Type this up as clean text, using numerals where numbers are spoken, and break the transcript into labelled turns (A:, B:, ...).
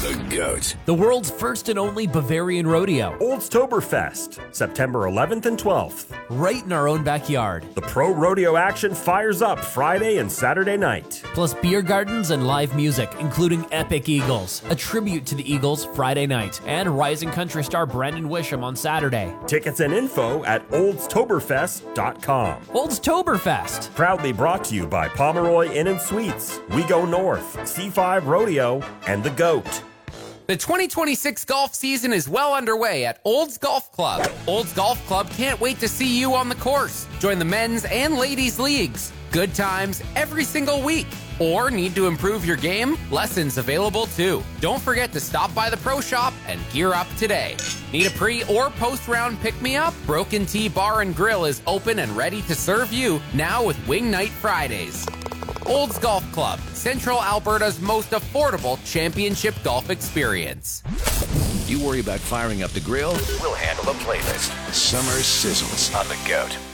A: The GOAT.
B: The world's first and only Bavarian rodeo.
C: Oldstoberfest, September 11th and 12th.
B: Right in our own backyard.
C: The pro rodeo action fires up Friday and Saturday night.
B: Plus beer gardens and live music, including Epic Eagles, a tribute to the Eagles Friday night, and rising country star Brendan Wisham on Saturday.
C: Tickets and info at oldstoberfest.com.
B: Oldstoberfest.
C: Proudly brought to you by Pomeroy Inn & Suites, We Go North, C5 Rodeo, and The GOAT.
D: The 2026 golf season is well underway at Olds Golf Club. Olds Golf Club can't wait to see you on the course. Join the men's and ladies' leagues. Good times every single week. Or need to improve your game? Lessons available too. Don't forget to stop by the pro shop and gear up today. Need a pre or post round pick me up? Broken Tea Bar and Grill is open and ready to serve you now with Wing Night Fridays. Olds Golf Club, Central Alberta's most affordable championship golf experience.
A: You worry about firing up the grill? We'll handle the playlist. Summer sizzles on The GOAT.